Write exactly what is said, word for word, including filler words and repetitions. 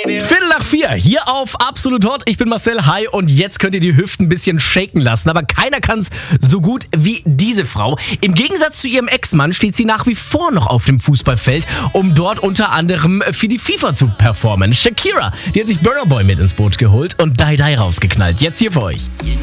Viertel nach vier, hier auf Absolut Hot. Ich bin Marcel, hi, und jetzt könnt ihr die Hüften ein bisschen shaken lassen. Aber keiner kann es so gut wie diese Frau. Im Gegensatz zu ihrem Ex-Mann steht sie nach wie vor noch auf dem Fußballfeld, um dort unter anderem für die FIFA zu performen. Shakira, die hat sich Burna Boy mit ins Boot geholt und Die Die rausgeknallt. Jetzt hier für euch.